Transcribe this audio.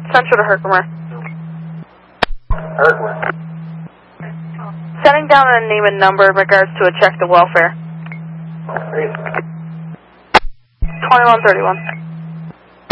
Central to Herkimer. Herkimer. Sending down a name and number in regards to a check to welfare. 2131.